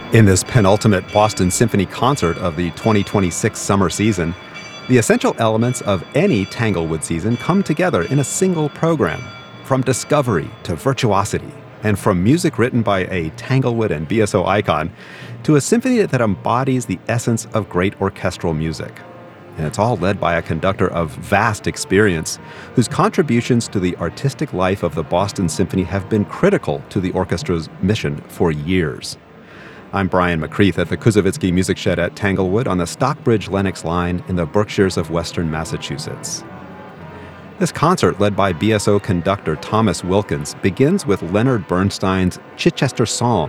In this penultimate Boston Symphony concert of the 2026 summer season, the essential elements of any Tanglewood season come together in a single program, from discovery to virtuosity, and from music written by a Tanglewood and BSO icon to a symphony that embodies the essence of great orchestral music. And it's all led by a conductor of vast experience, whose contributions to the artistic life of the Boston Symphony have been critical to the orchestra's mission for years. I'm Brian McCreath at the Kuzovitsky Music Shed at Tanglewood on the Stockbridge-Lenox line in the Berkshires of Western Massachusetts. This concert, led by BSO conductor Thomas Wilkins, begins with Leonard Bernstein's Chichester Psalm,